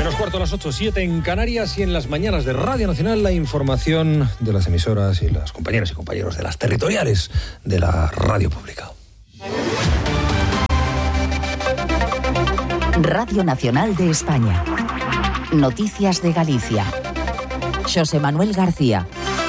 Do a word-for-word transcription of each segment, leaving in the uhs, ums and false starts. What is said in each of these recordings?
Menos cuarto a las ocho, siete en Canarias y en las mañanas de Radio Nacional la información de las emisoras y las compañeras y compañeros de las territoriales de la radio pública. Radio Nacional de España. Noticias de Galicia. Xosé Manuel García.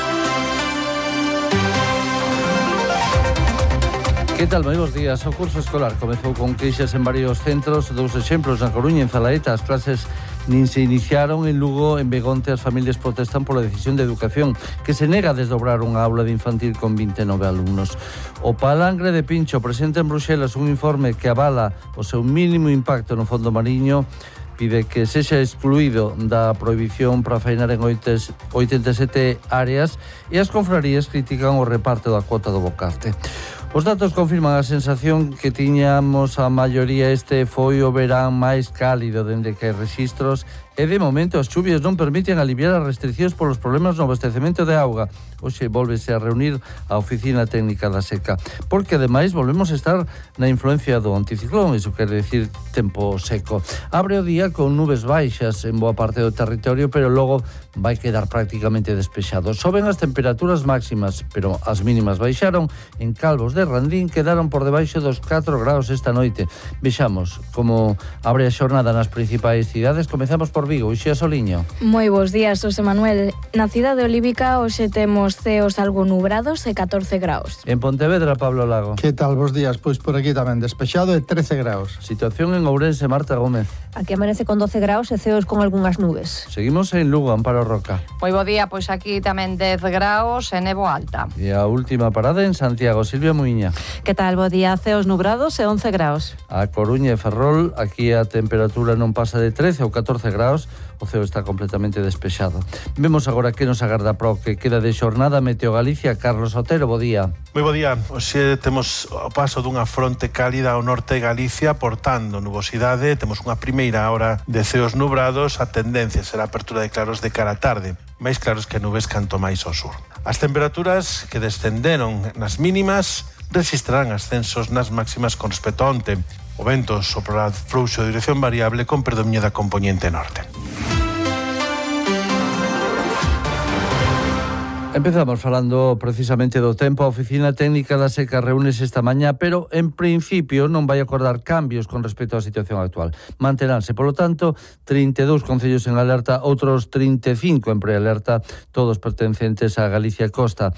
Que tal? Moi bons días. O curso escolar comezou con queixas en varios centros. Dous exemplos na Coruña, en Zalaeta. As clases nin se iniciaron. En Lugo, en Begonte, as familias protestan pola decisión de educación que se nega a desdobrar unha aula de infantil con vinte e nove alumnos. O Palangre de Pincho presenta en Bruxelas un informe que avala o seu mínimo impacto no fondo mariño. Pide que sexa excluído da prohibición para faenar en oitenta e sete áreas e as confrarías critican o reparto da cuota do bocarte. Os datos confirman a sensación que tiñamos a maioría. Este foi o verán máis cálido dende que hai registros e de momento as chuvias non permiten aliviar as restriccións polos problemas no abastecemento de auga. Hoxe volvese a reunir a Oficina Técnica da Seca, porque ademais volvemos a estar na influencia do anticiclón, iso quere decir tempo seco. Abre o día con nubes baixas en boa parte do territorio, pero logo vai quedar prácticamente despexado. Soben as temperaturas máximas, pero as mínimas baixaron. En Calvos de Randín quedaron por debaixo dos catro graus esta noite. Vexamos como abre a xornada nas principais cidades. Comezamos por Vigo. Uxía Soliño. Moi bons días, Xosé Manuel. Na cidade olívica hoxe temos ceos algo nubrados e catorce graus. En Pontevedra, Pablo Lago. Que tal, bons días? Pois por aquí tamén despexado e trece graus. Situación en Ourense, Marta Gómez. Aquí amanece con doce graus e ceos con algunhas nubes. Seguimos en Lugo, Amparo Roca. Moi bo día, pois aquí tamén dez graus e nevo alta. E a última parada en Santiago, Silvia Muiña. Que tal, bo día? Ceos nubrados e once graus. A Coruña e Ferrol, aquí a temperatura non pasa de trece ou catorce graus. O ceo está completamente despexado. Vemos agora que nos agarda para o que queda de xornada. Meteo Galicia, Carlos Otero, bo día. Moi bo día. Hoxe temos o paso dunha fronte cálida ao norte de Galicia portando nubosidade. Temos unha primeira hora de ceos nubrados. A tendencia será a apertura de claros de cara a tarde, máis claros que nubes canto máis ao sur. As temperaturas que descenderon nas mínimas registrarán ascensos nas máximas con respecto a onte. O vento soprará fluxo de dirección variable con predominio da componente norte. Empezamos falando precisamente do tempo. A Oficina Técnica da Seca reúnese esta mañá, pero en principio non vai acordar cambios con respecto á situación actual. Manteránse, polo tanto, trinta e dous concellos en alerta, outros trinta e cinco en prealerta, todos pertencentes a Galicia Costa,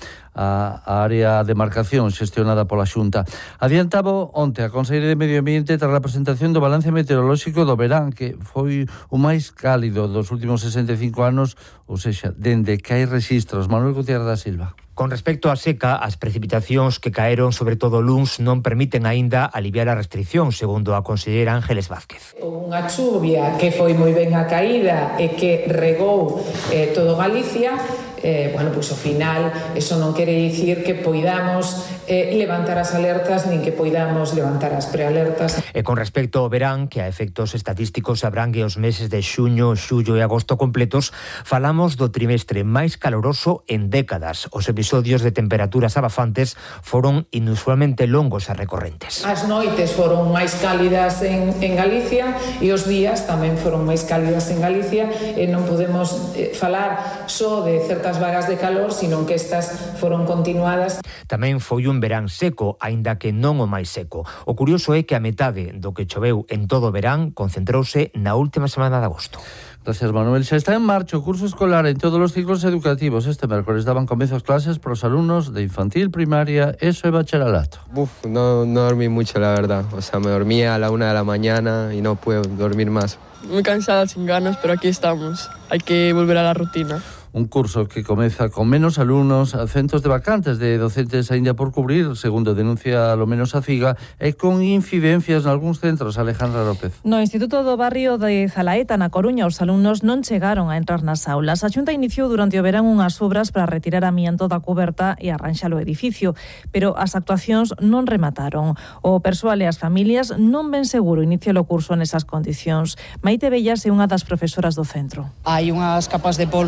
a área de demarcación xestionada pola Xunta. Adiantaba onte a Conselleira de Medio Ambiente tras a presentación do balance meteorolóxico do verán, que foi o máis cálido dos últimos sesenta e cinco anos, ou seja, dende que hai registros. Manuel Gutiérrez da Silva. Con respecto á seca, as precipitacións que caeron sobre todo luns non permiten aínda aliviar a restricción, segundo a conselleira Ángeles Vázquez. Unha chuvia que foi moi ben a caída e que regou eh, todo Galicia, eh, bueno, pois ao final eso non quere dicir que poidamos eh, levantar as alertas nin que poidamos levantar as prealertas. E con respecto ao verán, que a efectos estatísticos abrangue os meses de xuño, xullo e agosto completos, falamos do trimestre máis caloroso en décadas. Os episodios de temperaturas abafantes foron inusualmente longos e recorrentes. As noites foron máis cálidas en, en Galicia e os días tamén foron máis cálidas en Galicia e non podemos eh, falar só de certas vagas de calor, sino que estas foron continuadas. Tamén foi un verán seco, aínda que non o máis seco. O curioso é que a metade do que choveu en todo o verán concentrouse na última semana de agosto. Gracias, Manuel. Xa está en marcha o curso escolar en todos os ciclos educativos. Este mércoles daban comezo as clases para os alumnos de infantil, primaria, ESO e bachillerato. Uf, no, no dormí mucho, la verdad. O sea, me dormía a la una de la mañana y no puedo dormir más. Muy cansada, sin ganas, pero aquí estamos. Hay que volver a la rutina. Un curso que comeza con menos alumnos, centos de vacantes de docentes aínda por cubrir, segundo denuncia lo menos a CIGA, e con incidencias nalgúns centros. Alejandra López. No Instituto do Barrio de Zalaeta, na Coruña, os alumnos non chegaron a entrar nas aulas. A Xunta iniciou durante o verán unhas obras para retirar amianto da cuberta e arranxar o edificio, pero as actuacións non remataron. O persoal e as familias non ven seguro iniciar o curso nesas condicións. Maite Bellas é unha das profesoras do centro. Hai unhas capas de polvo de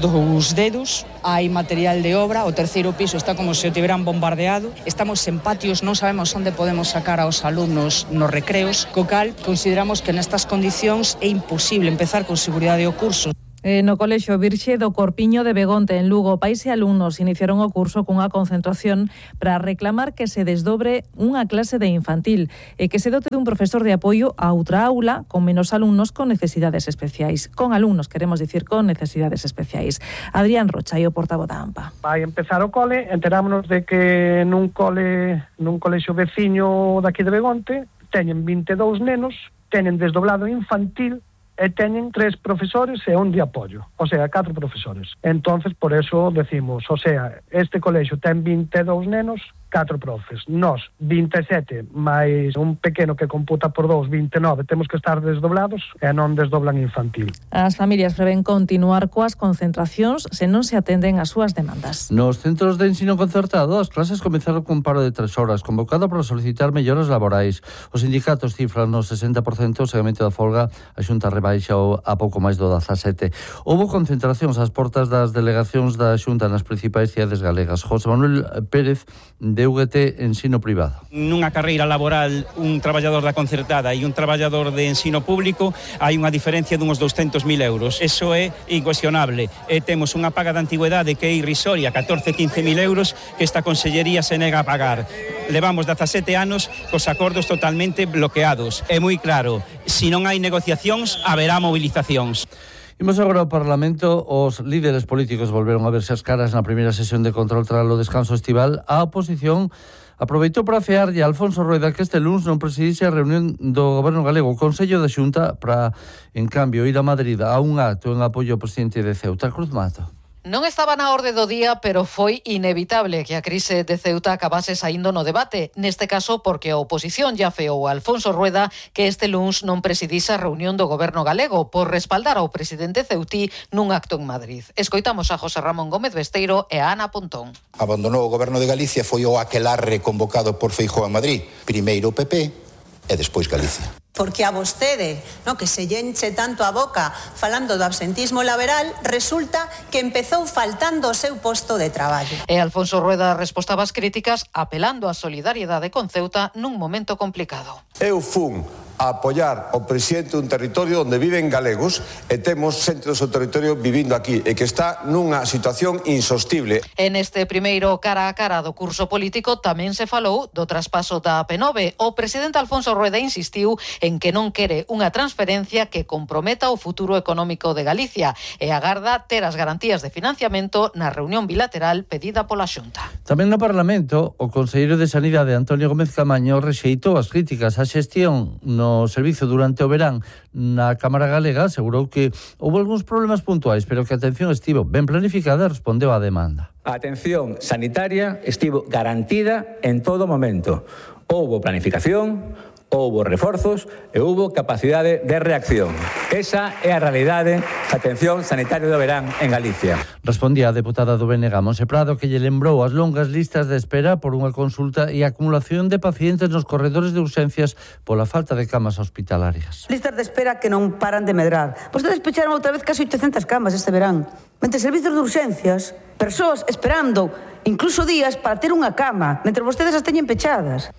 dos dedos, hai material de obra, o terceiro piso está como se o tiveran bombardeado, estamos en patios, non sabemos onde podemos sacar aos alumnos nos recreos, co cal consideramos que nestas condicións é imposible empezar con seguridade o curso. Eh, no Colexio Virxe do Corpiño de Begonte, en Lugo, pais e alumnos iniciaron o curso cunha concentración para reclamar que se desdobre unha clase de infantil e que se dote dun profesor de apoio a outra aula con menos alumnos con necesidades especiais. Con alumnos, queremos dicir, con necesidades especiais. Adrián Rocha, o portavoz da AMPA. Vai empezar o cole, enterámonos de que nun cole, nun colexio veciño daqui de Begonte teñen vinte e dous nenos, teñen desdoblado infantil e teñen tres profesores e un de apoio, o sea, catro profesores. Entonces, por eso decimos, o sea, este colexio ten vinte e dous nenos, catro profes. Nós, vinte e sete, máis un pequeno que computa por dous, vinte e nove, temos que estar desdoblados e non desdoblan infantil. As familias prevén continuar coas concentracións se non se atenden as súas demandas. Nos centros de ensino concertado, as clases comenzaron con paro de tres horas, convocado para solicitar melloras laborais. Os sindicatos cifran no sesenta por cento o seguimento da folga, a Xunta rebaixa a pouco máis do dezasete. Houbo concentracións ás portas das delegacións da Xunta nas principais cidades galegas. José Manuel Pérez, de U G T Ensino Privado. Nunha carreira laboral, un traballador da concertada e un traballador de ensino público, hai unha diferencia dunhos douscentos mil euros. Eso é incuestionable. E temos unha paga de antigüedade que é irrisoria, catorce, quince mil euros, que esta consellería se nega a pagar. Levamos dezasete anos cos acordos totalmente bloqueados. É moi claro, se non hai negociacións, haberá movilizacións. Imos agora ao Parlamento. Os líderes políticos volveron a verse as caras na primeira sesión de control tras o descanso estival. A oposición aproveitou para afearlle a Alfonso Rueda que este luns non presidise a reunión do Goberno galego, o Consello da Xunta, para, en cambio, ir a Madrid a un acto en apoio ao presidente de Ceuta, Cruz Mato. Non estaba na orde do día, pero foi inevitable que a crise de Ceuta acabase saindo no debate. Neste caso, porque a oposición ya feou a Alfonso Rueda que este luns non presidise a reunión do Goberno galego por respaldar ao presidente ceutí nun acto en Madrid. Escoitamos a José Ramón Gómez Besteiro e a Ana Pontón. Abandonou o Goberno de Galicia, foi o aquelarre convocado por Feijóo a Madrid. Primeiro o P P e despois Galicia. Porque a vostede, no, que se llenche tanto a boca falando do absentismo laboral, resulta que empezou faltando o seu posto de traballo. E Alfonso Rueda respostaba as críticas apelando á solidariedade con Ceuta nun momento complicado. Eu fun a apoiar o presidente dun territorio onde viven galegos e temos xente do seu territorio vivindo aquí e que está nunha situación insostible. En este primeiro cara a cara do curso político tamén se falou do traspaso da A P nove. O presidente Alfonso Rueda insistiu en que non quere unha transferencia que comprometa o futuro económico de Galicia e agarda ter as garantías de financiamento na reunión bilateral pedida pola Xunta. Tamén no Parlamento, o conselleiro de Sanidade Antonio Gómez Camaño rexeitou as críticas á xestión no No servizo durante o verán na Cámara Galega. Asegurou que houve algúns problemas puntuais, pero que a atención estivo ben planificada e respondeu á demanda. A atención sanitaria estivo garantida en todo momento. Houbo planificación, houbo reforzos e houbo capacidade de reacción. Esa é a realidade da atención sanitaria do verán en Galicia. Respondía a deputada do B N G, Monse Prado, que lle lembrou as longas listas de espera por unha consulta e a acumulación de pacientes nos corredores de urxencias pola falta de camas hospitalarias. Listas de espera que non paran de medrar. Vostedes pecharon outra vez casi oitocentas camas este verán. Mentre servizos de urxencias, persoas esperando incluso días para ter unha cama, mentre vostedes as teñen pechadas.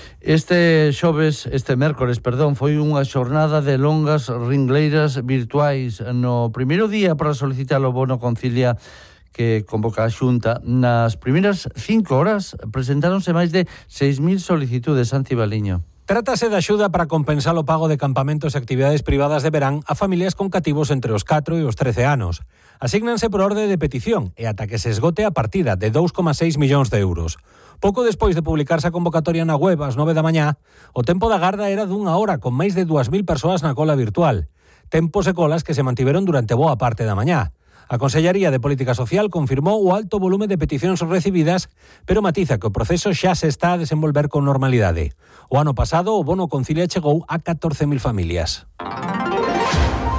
Este xoves, este mércores, perdón, foi unha xornada de longas ringleiras virtuais no primeiro día para solicitar o bono Concilia que convoca a Xunta. Nas primeiras cinco horas presentáronse máis de seis mil solicitudes. Santi Baliño. Trátase de axuda para compensar o pago de campamentos e actividades privadas de verán a familias con cativos entre os catro e os trece anos. Asígnanse por orde de petición e ata que se esgote a partida de dous coma seis millóns de euros. Pouco despois de publicarse a convocatoria na web ás nove da mañá, o tempo da garda era dunha hora con máis de dúas mil persoas na cola virtual. Tempos e colas que se mantiveron durante boa parte da mañá. A Consellería de Política Social confirmou o alto volume de peticións recibidas, pero matiza que o proceso xa se está a desenvolver con normalidade. O ano pasado o bono Concilia chegou a catorce mil familias.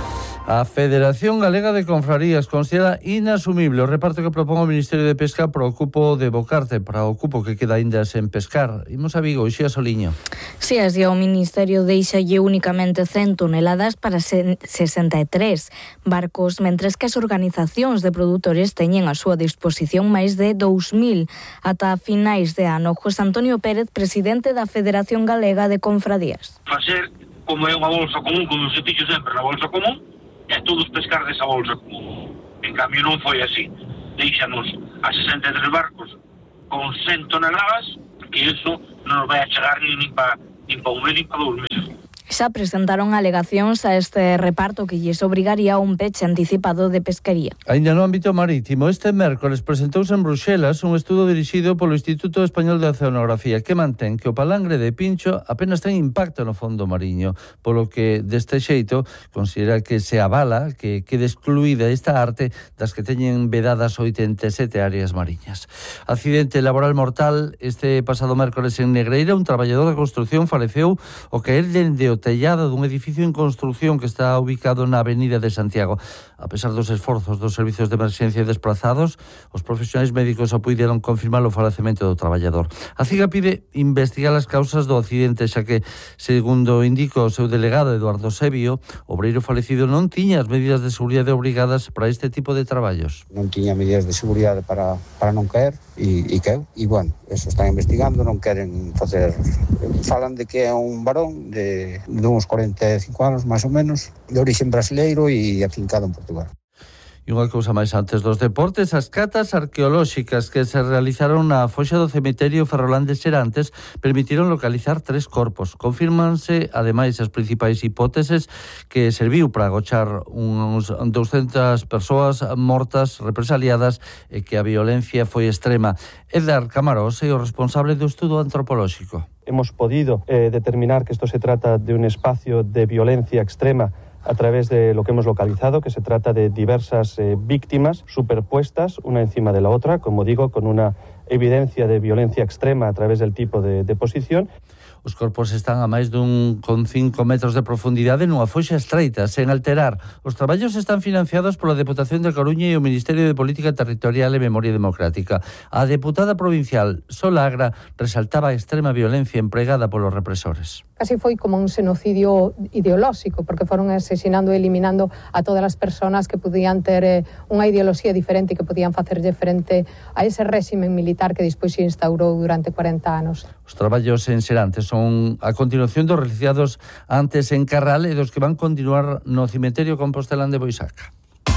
A Federación Galega de Confrarías considera inasumible o reparto que propón o Ministerio de Pesca para o cupo de Bocarte, para o cupo que queda ainda sen pescar. Imos a Vigo, Ixía Soliño. Si así o Ministerio deixalle únicamente cen toneladas para sesenta e tres barcos, mentres que as organizacións de produtores teñen a súa disposición máis de dous mil ata finais de ano. José Antonio Pérez, presidente da Federación Galega de Confrarías. Facer como é unha bolsa común, como se dixo sempre na bolsa común, e todos pescar desa bolsa común. En cambio non foi así. Deixanos a sesenta e tres barcos con cen toneladas, que iso non nos vai a chegar nin para nin pa un mes, nin para dous meses. Xa presentaron alegacións a este reparto que lles obrigaría a un peche anticipado de pesquería. Ainda no ámbito marítimo, este mércoles presentouse en Bruxelas un estudo dirixido polo Instituto Español de Oceanografía que mantén que o palangre de pincho apenas ten impacto no fondo mariño, polo que deste xeito considera que se avala que quede excluída esta arte das que teñen vedadas oitenta e sete áreas mariñas. Accidente laboral mortal este pasado mércoles en Negreira, un traballador da construción faleceu ao caer dende o tellado dun edificio en construción que está ubicado na Avenida de Santiago. A pesar dos esforzos dos servizos de emerxencia desplazados, os profesionais médicos só puideron confirmar o falecemento do traballador. A CIGA pide investigar as causas do accidente, xa que, segundo indica o seu delegado Eduardo Sebio, o obreiro falecido non tiña as medidas de seguridade obrigadas para este tipo de traballos. Non tiña medidas de seguridade para, para non caer e, e caeu. E, bueno, eso están investigando, non queren facer... Falan de que é un varón de, de uns cuarenta e cinco anos, máis ou menos, de orixen brasileiro e afincado en Portugal. E unha cousa máis antes dos deportes, as catas arqueolóxicas que se realizaron na foxa do cemiterio Ferrolán de Serantes permitiron localizar tres corpos. Confírmanse, ademais, as principais hipóteses que serviu para agochar uns doscientas persoas mortas, represaliadas, e que a violencia foi extrema. Edgar Camarós é o responsable do estudo antropolóxico. Hemos podido eh, determinar que esto se trata de un espacio de violencia extrema a través de lo que hemos localizado, que se trata de diversas eh, víctimas superpuestas una encima de la otra, como digo, con una evidencia de violencia extrema a través del tipo de, de posición. Os corpos están a máis dun con cinco metros de profundidade nunha foxa estreita, sen alterar. Os traballos están financiados pola Deputación de Coruña e o Ministerio de Política Territorial e Memoria Democrática. A deputada provincial Sol Agra resaltaba a extrema violencia empregada polos represores. Casi foi como un xenocidio ideolóxico, porque foron asesinando e eliminando a todas as persoas que podían ter eh, unha ideoloxía diferente e que podían facerlle frente a ese réximen militar que despois se instaurou durante cuarenta anos. Os traballos en Serantes son a continuación dos realizados antes en Carral e dos que van continuar no cemiterio Compostelán de Boisaca.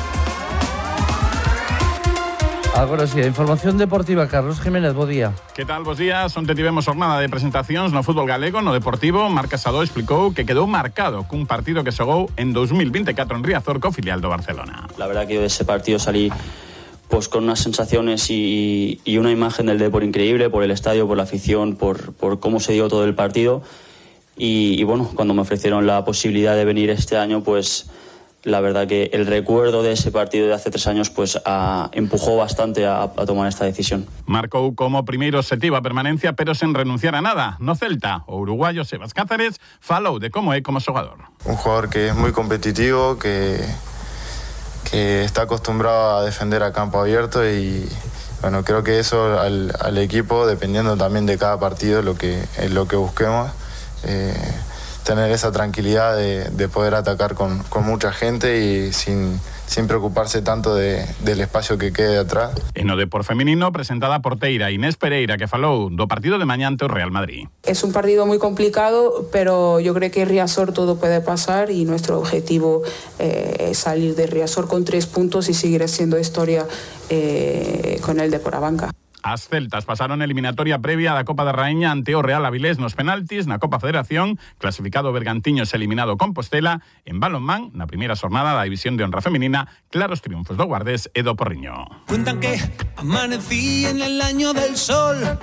Agora si, sí, a información deportiva, Carlos Jiménez, bo día. Que tal, bos días? Onte tivemos jornada de presentacións no fútbol galego, no Deportivo. Marc Casado explicou que quedou marcado cun partido que xogou en dos mil veinticuatro en Riazor co filial do Barcelona. La verdad que ese partido salí pues con unas sensaciones y, y una imagen del Depor increíble por el estadio, por la afición, por, por cómo se dio todo el partido. Y, y bueno, cuando me ofrecieron la posibilidad de venir este año, pues la verdad que el recuerdo de ese partido de hace tres años pues a, empujó bastante a, a tomar esta decisión. Marcou como primeiro objetivo a permanencia, pero sen renunciar a nada. No Celta, o uruguayo Sebas Cáceres falou de como é como xogador. Un jugador que es muy competitivo, que, que está acostumbrado a defender a campo abierto y bueno, creo que eso al, al equipo, dependiendo también de cada partido, lo que, es lo que busquemos. Eh, tener esa tranquilidad de, de poder atacar con, con mucha gente y sin, sin preocuparse tanto de, del espacio que quede atrás. En o Depor feminino, presentada a porteira Inés Pereira, que falou do partido de mañá ante o Real Madrid. Es un partido muy complicado, pero yo creo que Riazor todo puede pasar y nuestro objetivo eh, es salir de Riazor con tres puntos y seguir haciendo historia eh, con el Depor a banca. As celtas pasaron eliminatoria previa da Copa da Raíña ante o Real Avilés nos penaltis na Copa Federación, clasificado Bergantiños eliminado Compostela, en balonmán, na primeira xornada da División de Honra Femenina, claros triunfos do Guardés e do Porriño. Cuentan que amanecí en el año del sol,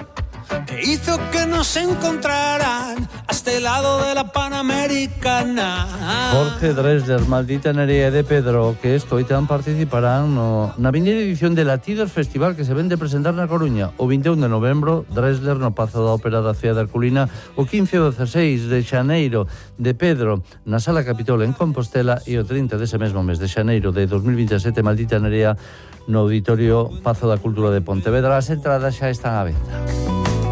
que hizo que nos encontraran a este lado de la Panamericana. Jorge Dresler, Maldita Nerea de Pedro, que escoitan participarán no, na vindeira edición de Latidos Festival que se vende presentar na Coruña o vinte e un de novembro, Dresler no Pazo da Ópera da Cidade Herculina, o quince e o dezasseis de xaneiro de Pedro na Sala Capitol en Compostela e o trinta dese mesmo mes de xaneiro de dos mil veintisiete, Maldita Nerea no Auditorio Pazo da Cultura de Pontevedra. As entradas xa están á venta.